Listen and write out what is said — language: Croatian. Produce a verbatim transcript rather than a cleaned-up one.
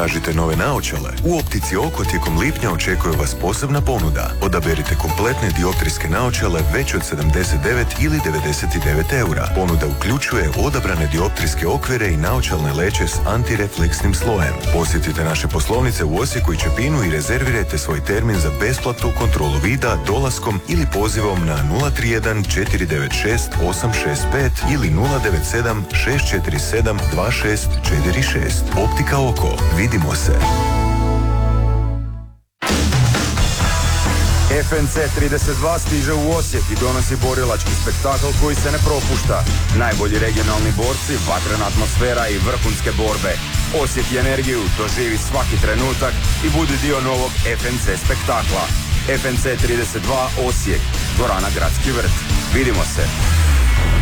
Tražite nove naočale? U Optici Oko tijekom lipnja očekuje vas posebna ponuda. Odaberite kompletne dioptrijske naočale već od sedamdeset devet ili devedeset devet eura. Ponuda uključuje odabrane dioptrijske okvire i naočalne leće s antirefleksnim slojem. Posjetite naše poslovnice u Osijeku i Čepinu i rezervirajte svoj termin za besplatnu kontrolu vida dolaskom ili pozivom na nula tri jedan četiri devet šest osam šest pet ili nula devet sedam šest četiri sedam dva šest četiri šest. Optika Oko. Vidimo se. F N C trideset dva stiže u Osijek i donosi borilački spektakl koji se ne propušta. Najbolji regionalni borci, vatrena atmosfera i vrhunske borbe. Osjeti energiju, doživi svaki trenutak i budi dio novog F N C spektakla. F N C trideset dva Osijek, dvorana Gradski vrt. Vidimo se.